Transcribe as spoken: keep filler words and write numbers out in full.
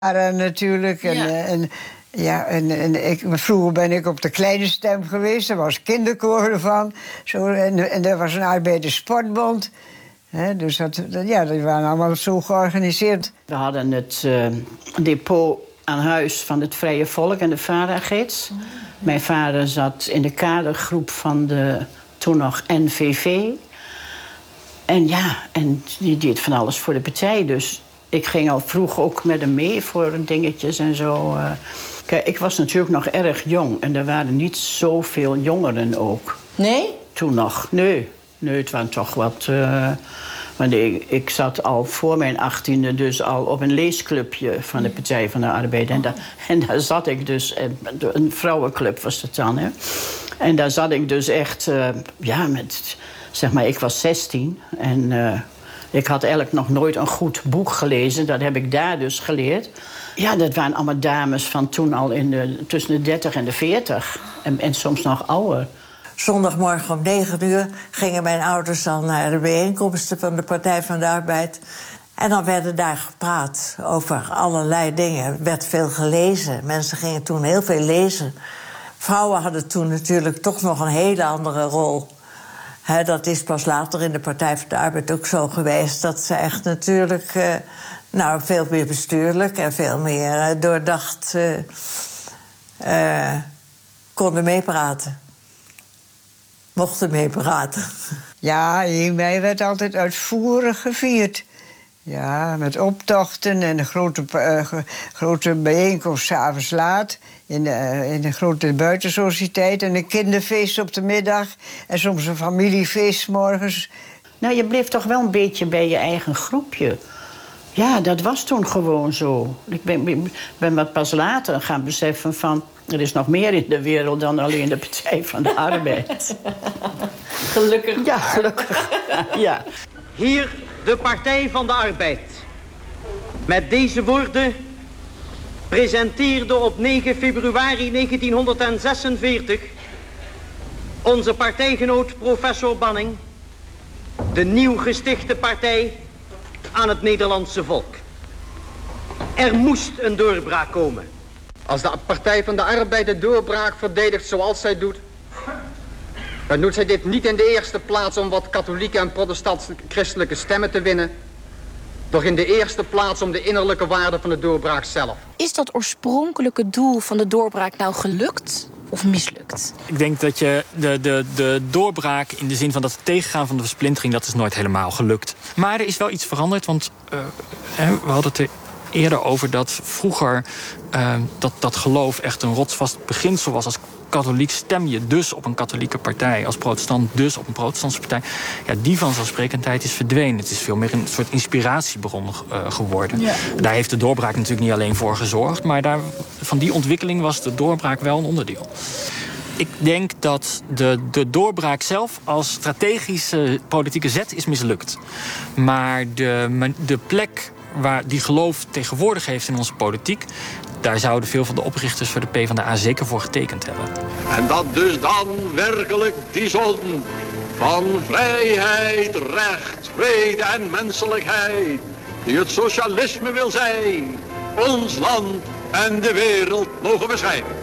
Uh, natuurlijk. En, Ja. uh, en, ja, en, en ik, vroeger ben ik op de Kleine Stem geweest. Er was kinderkoor ervan. Zo, en, en er was een arbeiderssportbond. He, dus dat, dat, ja, die waren allemaal zo georganiseerd. We hadden het uh, depot aan huis van het Vrije Volk en de Vara-gids. Mm. Mijn vader zat in de kadergroep van de toen nog N V V. En ja, en die deed van alles voor de partij. Dus ik ging al vroeg ook met hem mee voor dingetjes en zo. Uh, kijk, ik was natuurlijk nog erg jong. En er waren niet zoveel jongeren ook. Nee? Toen nog, nee. Nee, het waren toch wat... Uh, want ik, ik zat al voor mijn achttiende dus al op een leesclubje van de Partij van de Arbeid. En, da, en daar zat ik dus... Een vrouwenclub was het dan, hè. En daar zat ik dus echt... Uh, ja, met... Zeg maar, ik was zestien en uh, ik had eigenlijk nog nooit een goed boek gelezen. Dat heb ik daar dus geleerd. Ja, dat waren allemaal dames van toen al in de, tussen de dertig en de veertig. En, en soms nog ouder. Zondagmorgen om negen uur gingen mijn ouders dan naar de bijeenkomsten van de Partij van de Arbeid. En dan werden daar gepraat over allerlei dingen. Er werd veel gelezen. Mensen gingen toen heel veel lezen. Vrouwen hadden toen natuurlijk toch nog een hele andere rol. He, dat is pas later in de Partij van de Arbeid ook zo geweest. Dat ze echt natuurlijk uh, nou, veel meer bestuurlijk en veel meer uh, doordacht uh, uh, konden meepraten. Mochten meepraten. Ja, één mei werd altijd uitvoerig gevierd. Ja, met optochten en een grote, uh, grote bijeenkomst 's avonds laat. In de, uh, in een grote buitensociëteit en een kinderfeest op de middag. En soms een familiefeest 's morgens. Nou, je bleef toch wel een beetje bij je eigen groepje. Ja, dat was toen gewoon zo. Ik ben, ben wat pas later gaan beseffen van... er is nog meer in de wereld dan alleen de Partij van de Arbeid. Gelukkig. Ja, gelukkig. Ja. Hier de Partij van de Arbeid. Met deze woorden presenteerde op negen februari negentienhonderdzesenveertig... onze partijgenoot professor Banning... de nieuw gestichte partij aan het Nederlandse volk. Er moest een doorbraak komen. Als de Partij van de Arbeid de doorbraak verdedigt zoals zij doet... dan doet zij dit niet in de eerste plaats om wat katholieke en protestant-christelijke stemmen te winnen... doch in de eerste plaats om de innerlijke waarde van de doorbraak zelf. Is dat oorspronkelijke doel van de doorbraak nou gelukt of mislukt? Ik denk dat je de, de, de doorbraak in de zin van dat het tegengaan van de versplintering... dat is nooit helemaal gelukt. Maar er is wel iets veranderd, want uh, we hadden het er eerder over dat vroeger... Uh, dat, dat geloof echt een rotsvast beginsel was. Als katholiek stem je dus op een katholieke partij. Als protestant dus op een protestantse partij. Ja, die vanzelfsprekendheid is verdwenen. Het is veel meer een soort inspiratiebron uh, geworden. Ja. Daar heeft de doorbraak natuurlijk niet alleen voor gezorgd... maar daar, van die ontwikkeling was de doorbraak wel een onderdeel. Ik denk dat de, de doorbraak zelf als strategische politieke zet is mislukt. Maar de, de plek waar die geloof tegenwoordig heeft in onze politiek... daar zouden veel van de oprichters voor de P van de A zeker voor getekend hebben. En dat dus dan werkelijk die zon van vrijheid, recht, vrede en menselijkheid... die het socialisme wil zijn, ons land en de wereld mogen beschijnen.